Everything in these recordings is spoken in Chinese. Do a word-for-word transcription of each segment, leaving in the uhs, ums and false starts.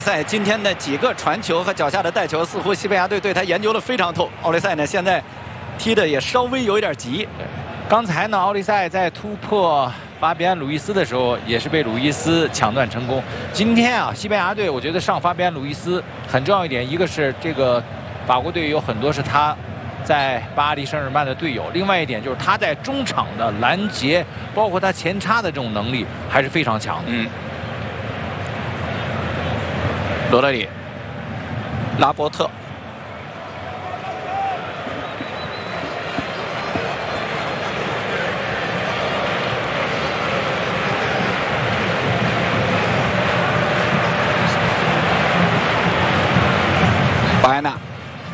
在今天的几个传球和脚下的带球，似乎西班牙队对他研究的非常透。奥利赛呢，现在踢的也稍微有一点急。 刚才呢，奥利赛在突破法比安·鲁伊斯的时候，也是被鲁伊斯抢断成功。今天啊，西班牙队我觉得上法比安·鲁伊斯很重要一点，一个是这个法国队有很多是他在巴黎圣日耳曼的队友，另外一点就是他在中场的拦截，包括他前插的这种能力还是非常强的。 嗯。罗德里、拉波特、巴埃纳、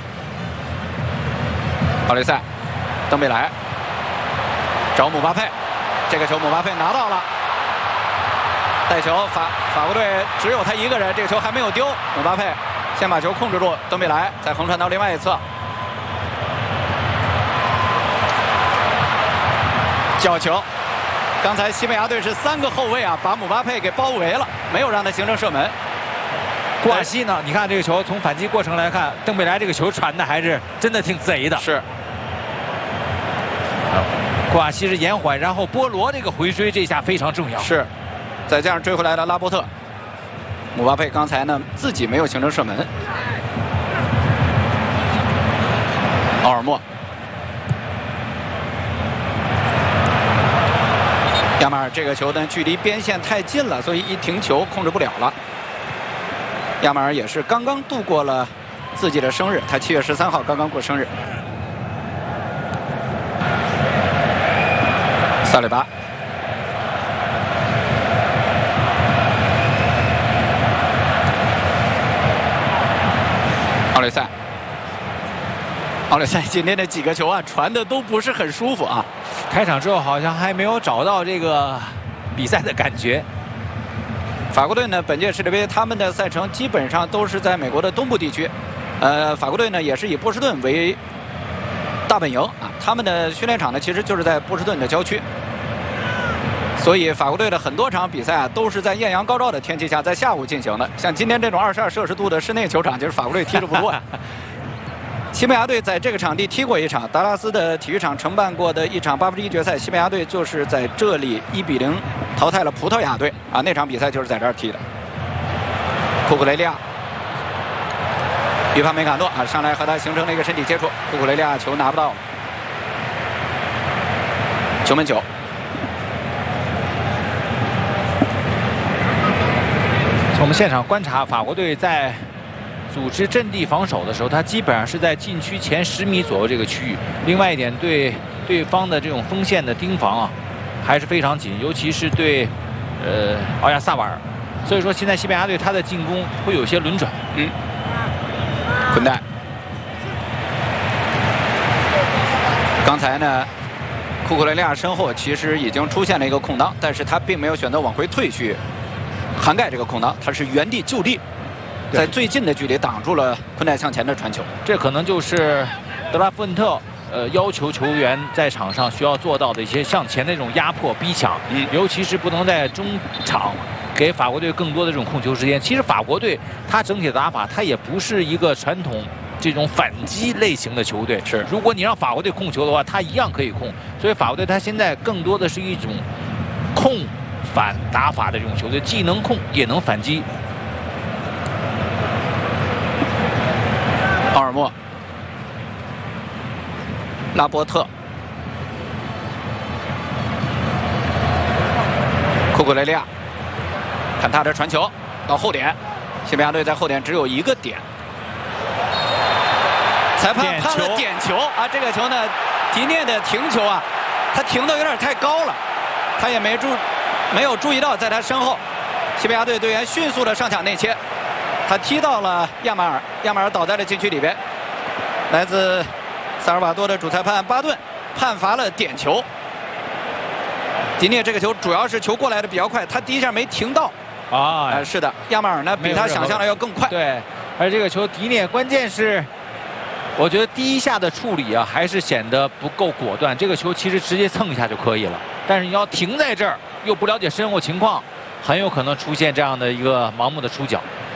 奥利赛、登贝莱找姆巴佩，这个球姆巴佩拿到了。带球，法法国队只有他一个人，这个球还没有丢。姆巴佩先把球控制住，登贝莱再横传到另外一侧，角球。刚才西班牙队是三个后卫啊，把姆巴佩给包围了，没有让他形成射门。 库瓦西呢？你看这个球，从反击过程来看，登贝莱这个球传的还是真的挺贼的。 是。 库瓦西是延缓，然后波罗这个回追，这下非常重要。 是。再加上追回来的拉波特，姆巴佩刚才呢自己没有形成射门。奥尔莫、亚马尔这个球呢距离边线太近了，所以一停球控制不了了。亚马尔也是刚刚度过了自己的生日，他七月十三号刚刚过生日。萨里巴。奥利赛，奥利赛今天的几个球啊，传的都不是很舒服啊。 开场之后好像还没有找到这个比赛的感觉。 法国队呢，本届世界杯他们的赛程基本上都是在美国的东部地区。呃，法国队呢也是以波士顿为大本营啊，他们的训练场呢其实就是在波士顿的郊区。所以法国队的很多场比赛啊，都是在艳阳高照的天气下，在下午进行的。像今天这种二十二摄氏度的室内球场，就是法国队踢得不错。西班牙队在这个场地踢过一场，达拉斯的体育场承办过的一场八分之一决赛，西班牙队就是在这里一比零淘汰了葡萄牙队啊。那场比赛就是在这儿踢的。库库雷利亚、于帕梅卡诺啊，上来和他形成了一个身体接触，库库雷利亚球拿不到了，球门球。 从我们现场观察，法国队在组织阵地防守的时候，他基本上是在禁区前十米左右这个区域。另外一点，对对方的这种锋线的盯防啊，还是非常紧，尤其是对呃奥亚萨瓦尔。所以说，现在西班牙队他的进攻会有些轮转。 嗯，混蛋。刚才呢，库库雷利亚身后其实已经出现了一个空当，但是他并没有选择往回退去涵盖这个空当，他是原地就地，在最近的距离挡住了昆代向前的传球。 这可能就是德拉夫恩特呃要求球员在场上需要做到的一些向前的这种压迫逼抢，嗯，尤其是不能在中场给法国队更多的这种控球时间。其实法国队他整体的打法，他也不是一个传统这种反击类型的球队。 是， 如果你让法国队控球的话，他一样可以控。所以法国队他现在更多的是一种控反打法的这种球队，既能控也能反击。 奥尔莫、拉波特、库库雷利亚，看他的传球到后点，西班牙队在后点只有一个点，裁判判了点球啊！这个球呢，迪涅的停球啊，他停的有点太高了，他也没注没有注意到在他身后，西班牙队队员迅速的上抢内切。他踢到了亚马尔，亚马尔倒在了禁区里边。来自萨尔瓦多的主裁判巴顿判罚了点球。迪涅这个球主要是球过来的比较快，他第一下没停到。啊、呃，是的，亚马尔呢比他想象的要更快。 对，而这个球迪涅关键是，我觉得第一下的处理啊还是显得不够果断。这个球其实直接蹭一下就可以了，但是你要停在这儿，又不了解身后情况，很有可能出现这样的一个盲目的出脚。